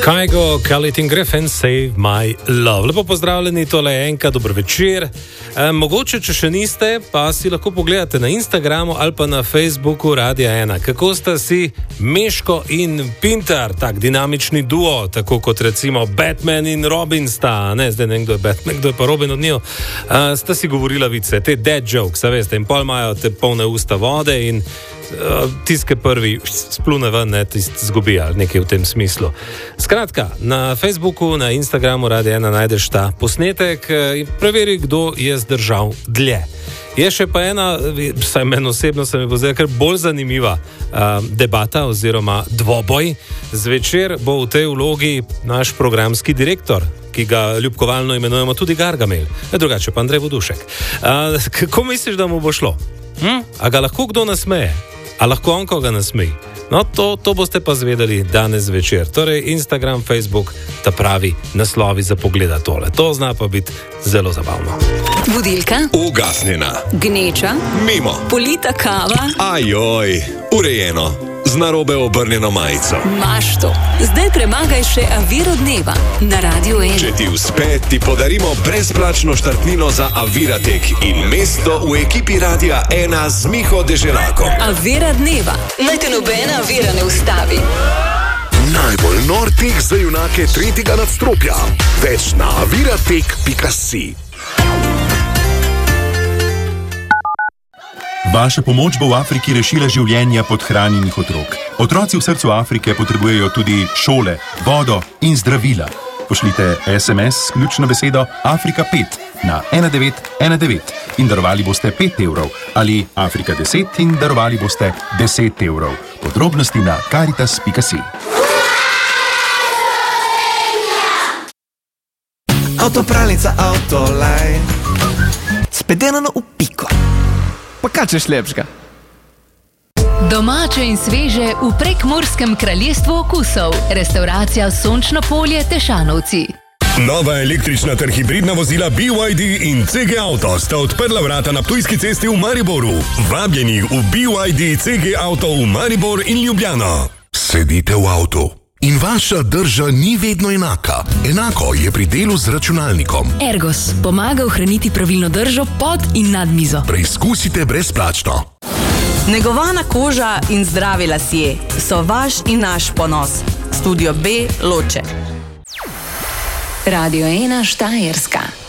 Kygo, Khalid in Griffin, Save My Love. Lepo pozdravljeni, tole je Enka, dober večer. Mogoče, če še niste, pa si lahko pogledate na Instagramu ali pa na Facebooku Radia 1. Kako sta si Meško in Pintar, tak dinamični duo, tako kot recimo Batman in Robin sta, ne, zdaj ne vem, kdo je Batman, kdo je pa Robin od njiju, sta si govorila vice, te dead jokes, a veste, in pol imajo te polne usta vode in tiske prvi splune ven, ne, tist zgubi ali nekaj v tem smislu. Skratka, na Facebooku, na Instagramu Radia 1 najdeš ta posnetek in preveri, kdo je zdržal dlje. Je še pa ena, vsaj meni osebno se mi bo zdaj kar bolj zanimiva debata oziroma dvoboj. Zvečer bo v tej vlogi naš programski direktor, ki ga ljubkovalno imenujemo tudi Gargamel, drugače pa Andrej Vodušek. Kako misliš, da mu bo šlo? A ga lahko kdo nasmeje? A lahko on koga nasmeji? No, to boste pa zvedeli danes večer. Torej, Instagram, Facebook, ta pravi naslovi za pogleda tole. To zna pa biti zelo zabavno. Budilka, ugasnjena, gneča, mimo, polita kava, ajoj, urejeno, z narobe obrnjeno majico. mašto. Zdaj premagaj še Aviro dneva na Radiu 1. Če ti uspe, ti podarimo brezplačno štartnino za Aviratek in mesto v ekipi Radia 1 z Miho Deželakom. Avira dneva. Naj te nobena avira ne ustavi. Najbolj nor tek za junake tretjega nadstropja. Več na aviratek.si. Vaša pomoč bo v Afriki rešila življenja podhranjenih otrok. Otroci v srcu Afrike potrebujejo tudi šole, vodo in zdravila. Pošljite SMS s ključno besedo Afrika 5 na 1919 in darovali boste 5 evrov ali Afrika 10 in darovali boste 10 evrov. Podrobnosti na caritas.si. Avtopralnica Autoline, spedenano v piko. Pa kaj češ lepšega? Domače in sveže v Prekmurskem kraljestvu okusov. Restauracija Sončno polje Tešanovci. Nova električna ter hibridna vozila BYD in CG Auto sta odprla vrata na Ptujski cesti v Mariboru. Vabljeni v BYD CG Auto v Maribor in Ljubljano. Sedite v avtu. In vaša drža ni vedno enaka. Enako je pri delu z računalnikom. Ergos pomaga ohraniti pravilno držo pod in nad mizo. Preizkusite brezplačno. Negovana koža in zdravi lasje so vaš in naš ponos. Studio B Loče. Radio 1 Štajerska.